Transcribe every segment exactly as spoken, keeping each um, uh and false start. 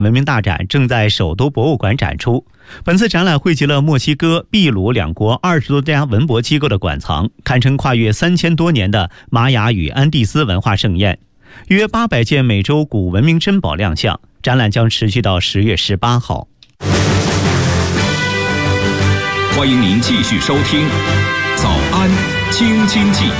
文明大展正在首都博物馆展出。本次展览汇集了墨西哥、秘鲁两国二十多家文博机构的馆藏，堪称跨越三千多年的玛雅与安第斯文化盛宴。约八百件美洲古文明珍宝亮相，展览将持续到十月十八号。 欢迎您继续收听《早安京津冀》。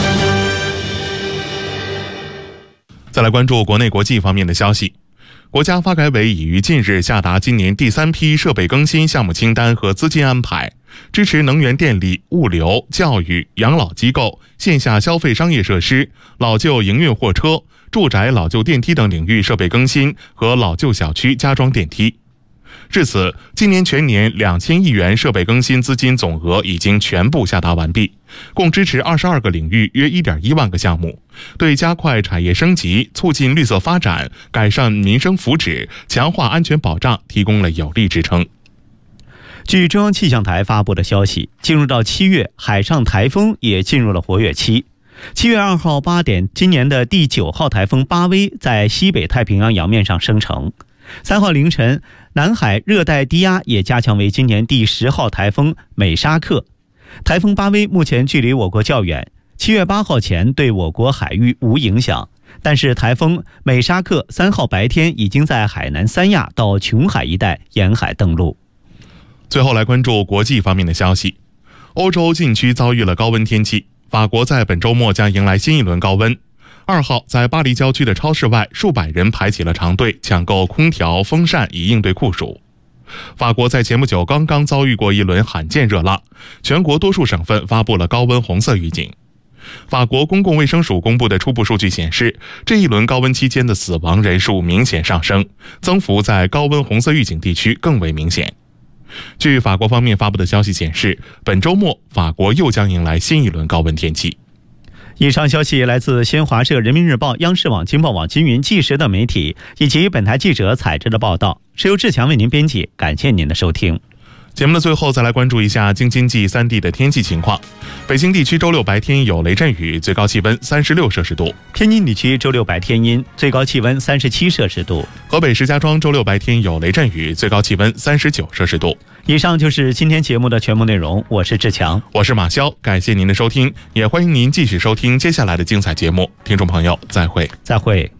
再来关注国内国际方面的消息。国家发改委已于近日下达今年第三批设备更新项目清单和资金安排，支持能源电力、物流、教育、养老机构、线下消费商业设施、老旧营运货车、住宅老旧电梯等领域设备更新和老旧小区加装电梯。至此，今年全年两千亿元设备更新资金总额已经全部下达完毕，共支持二十二个领域约 一点一万个项目，对加快产业升级、促进绿色发展、改善民生福祉、强化安全保障提供了有力支撑。 据中央气象台发布的消息，进入到七月，海上台风也进入了活跃期。七月二号八点，今年的第九号台风巴威在西北太平洋洋面上生成。三号凌晨，南海热带低压也加强为今年第十号台风美沙克。台风巴威目前距离我国较远，七月八号前对我国海域无影响，但是台风美沙克三号白天已经在海南三亚到琼海一带沿海登陆。 最后来关注国际方面的消息。欧洲近区遭遇了高温天气，法国在本周末将迎来新一轮高温。二号，在巴黎郊区的超市外，数百人排起了长队，抢购空调、风扇以应对酷暑。法国在前不久刚刚遭遇过一轮罕见热浪，全国多数省份发布了高温红色预警。法国公共卫生署公布的初步数据显示，这一轮高温期间的死亡人数明显上升，增幅在高温红色预警地区更为明显。据法国方面发布的消息显示，本周末法国又将迎来新一轮高温天气。 以上消息来自新华社、人民日报、央视网、经报网、金云、纪实等媒体，以及本台记者采制的报道，是由志强为您编辑。感谢您的收听。 节目的最后，再来关注一下京津冀三地的天气情况。北京地区周六白天有雷阵雨，最高气温三十六摄氏度； 天津地区周六白天阴，最高气温三十七摄氏度； 河北石家庄周六白天有雷阵雨，最高气温三十九摄氏度。 以上就是今天节目的全部内容，我是志强， 我是马潇，感谢您的收听，也欢迎您继续收听接下来的精彩节目。听众朋友，再会， 再会。